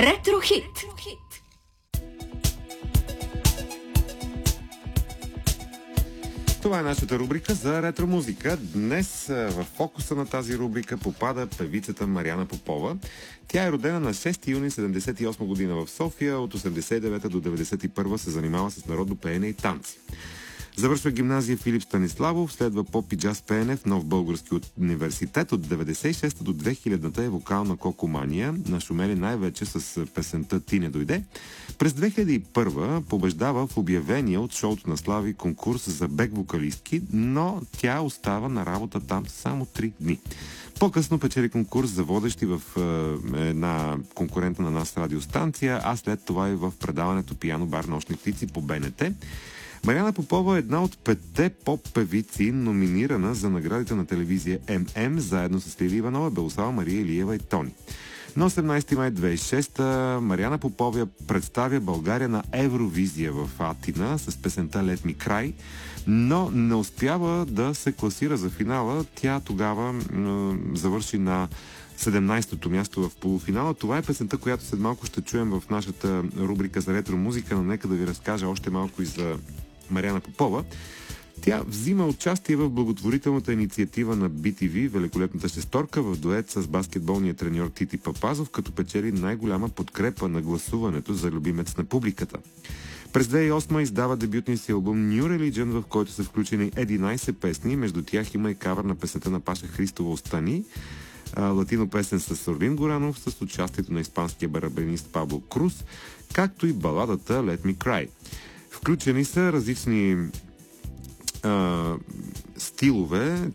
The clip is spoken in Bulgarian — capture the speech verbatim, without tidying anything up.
Ретро-хит. Това е нашата рубрика за ретро-музика. Днес в фокуса на тази рубрика попада певицата Мариана Попова. Тя е родена на шести юни седемдесет и осма година в София. От осемдесет и девета до деветдесет и първа се занимава с народно пеене и танци. Завършва гимназия Филип Станиславов, следва поп и джаз пеене в Нов български университет. От деветдесет и шеста до две хилядната е вокална кокомания, нашумели най-вече с песента "Ти не дойде". През две хиляди и първа побеждава в обявения от шоуто на Слави конкурс за бек-вокалистки, но тя остава на работа там само три дни. По-късно печели конкурс за водещи в е, една конкурентна на нас радиостанция, а след това и в предаването "Пияно бар нощни птици" по Б Н Т. Мариана Попова е една от петте поп-певици, номинирана за наградите на телевизия М М, заедно с Лили Иванова, Белослава, Мария Илиева и Тони. На осемнадесети май две хиляди и шеста Мариана Попова представя България на Евровизия в Атина с песента "Let Me Cry", но не успява да се класира за финала. Тя тогава м- завърши на седемнадесетото място в полуфинала. Това е песента, която след малко ще чуем в нашата рубрика за ретро-музика, но нека да ви разкажа още малко и за Мариана Попова. Тя взима участие в благотворителната инициатива на Би Ти Ви "Великолепната шесторка" в дует с баскетболния треньор Тити Папазов, като печели най-голяма подкрепа на гласуването за любимец на публиката. През две хиляди и осма издава дебютния си албум New Religion, в който са включени единадесет песни. Между тях има и кавър на песента на Паша Христова "Остани", латино песен с Орлин Горанов с участието на испанския барабанист Пабло Круз, както и баладата "Let Me Cry". Включени са различни а, стилове.